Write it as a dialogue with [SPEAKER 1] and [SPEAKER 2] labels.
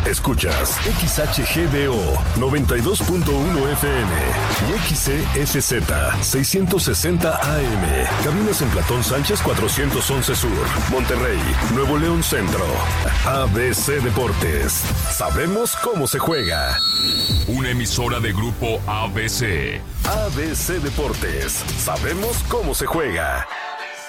[SPEAKER 1] Escuchas XHGDO 92.1 FM y XEFZ 660 AM. Cabinas en Platón Sánchez 411 Sur, Monterrey, Nuevo León Centro. ABC Deportes. Sabemos cómo se juega.
[SPEAKER 2] Una emisora de Grupo ABC.
[SPEAKER 1] ABC Deportes. Sabemos cómo se juega.